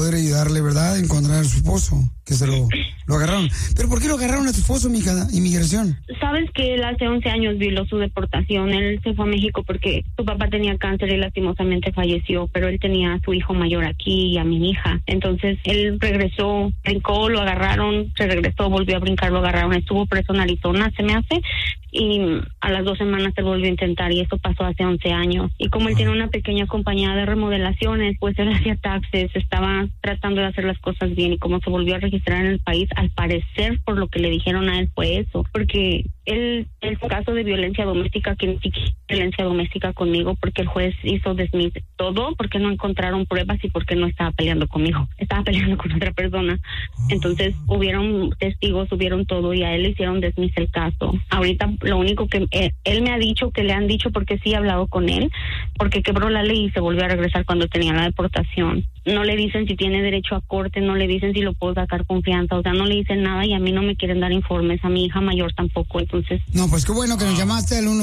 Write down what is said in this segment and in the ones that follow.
poder ayudarle, ¿verdad? A encontrar a su esposo, que se lo agarraron. ¿Pero por qué lo agarraron a tu esposo, mija? Inmigración. Sabes que él hace 11 años violó su deportación. Él se fue a México porque su papá tenía cáncer y lastimosamente falleció, pero él tenía a su hijo mayor aquí y a mi hija. Entonces él regresó, brincó, lo agarraron, se regresó, volvió a brincar, lo agarraron, estuvo preso en Arizona, se me hace, y a las 2 semanas se volvió a intentar, y eso pasó hace 11 años. Y como él tiene una pequeña compañía de remodelaciones, pues él hacía taxes, estaba tratando de hacer las cosas bien, y como se volvió a registrar en el país, al parecer por lo que le dijeron a él fue eso, porque él, el caso de violencia doméstica, que ni siquiera violencia doméstica conmigo, porque el juez hizo dismiss todo, porque no encontraron pruebas y porque no estaba peleando conmigo, estaba peleando con otra persona. Entonces hubieron testigos, hubieron todo, y a él le hicieron dismiss el caso. Ahorita lo único que él me ha dicho, que le han dicho, porque sí he hablado con él, porque quebró la ley y se volvió a regresar cuando tenía la deportación. No le dicen si tiene derecho a corte, no le dicen si lo puedo sacar confianza, o sea, no le dicen nada, y a mí no me quieren dar informes, a mi hija mayor tampoco, entonces... No, pues qué bueno que nos llamaste al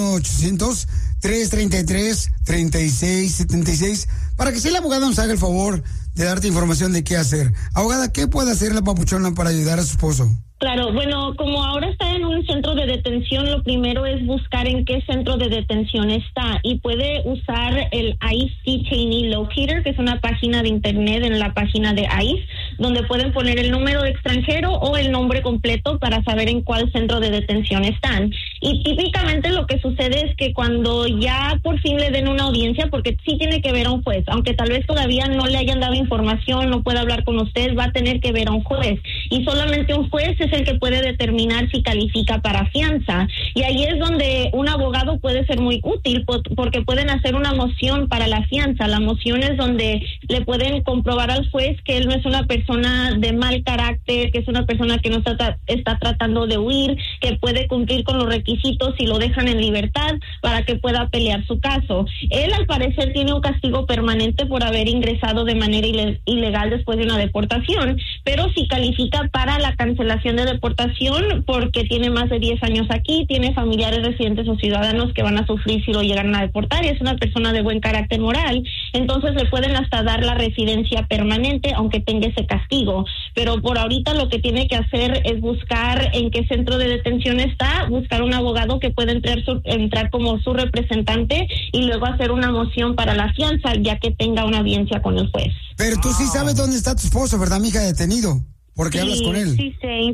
1-800-333-3676 para que si el abogado nos haga el favor de darte información de qué hacer. Abogada, ¿qué puede hacer la papuchona para ayudar a su esposo? Claro, bueno, como ahora está en un centro de detención, lo primero es buscar en qué centro de detención está, y puede usar el ICE Detainee Locator, que es una página de internet en la página de ICE, donde pueden poner el número de extranjero o el nombre completo para saber en cuál centro de detención están. Y típicamente lo que sucede es que cuando ya por fin le den una audiencia, porque sí tiene que ver a un juez, aunque tal vez todavía no le hayan dado información, no pueda hablar con usted, va a tener que ver a un juez, y solamente un juez es el que puede determinar si califica para fianza, y ahí es donde un abogado puede ser muy útil, porque pueden hacer una moción para la fianza. La moción es donde le pueden comprobar al juez que él no es una persona de mal carácter, que es una persona que no está tratando de huir, que puede cumplir con los requisitos si lo dejan en libertad para que pueda pelear su caso. Él al parecer tiene un castigo permanente por haber ingresado de manera ilegal después de una deportación, pero si califica para la cancelación de deportación porque tiene más de 10 años aquí, tiene familiares residentes o ciudadanos que van a sufrir si lo llegan a deportar, y es una persona de buen carácter moral, entonces le pueden hasta dar la residencia permanente aunque tenga ese castigo. Pero por ahorita lo que tiene que hacer es buscar en qué centro de detención está, buscar un abogado que pueda entrar como su representante y luego hacer una moción para la fianza ya que tenga una audiencia con el juez. Pero tú sí sabes dónde está tu esposo, ¿verdad, mija, detenido? Porque sí, hablas con él. Sí,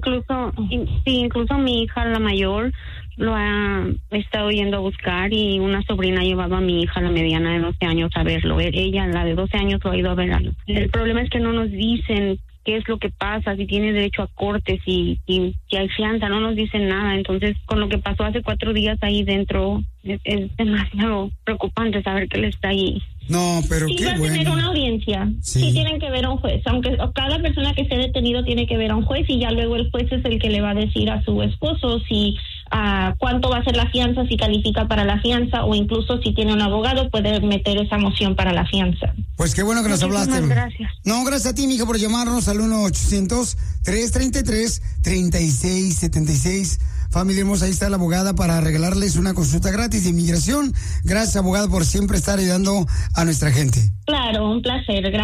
incluso mi hija, la mayor, lo ha estado yendo a buscar, y una sobrina ha llevado a mi hija, la mediana de 12 años, a verlo. Ella, la de 12 años, lo ha ido a ver. El problema es que no nos dicen qué es lo que pasa, si tiene derecho a corte, si hay fianza, no nos dicen nada. Entonces, con lo que pasó hace 4 días ahí dentro, es demasiado preocupante saber que él está ahí. No, pero sí, qué bueno. Sí, va a tener una audiencia. Sí, tienen que ver a un juez. Aunque cada persona que esté detenido tiene que ver a un juez, y ya luego el juez es el que le va a decir a su esposo si cuánto va a ser la fianza, si califica para la fianza, o incluso si tiene un abogado puede meter esa moción para la fianza. Pues qué bueno que nos hablaste. Gracias. No, gracias a ti, mija, por llamarnos al 1-800-333-3676. Familia hermosa, ahí está la abogada para regalarles una consulta gratis de inmigración. Gracias, abogada, por siempre estar ayudando a nuestra gente. Claro, un placer. Gracias.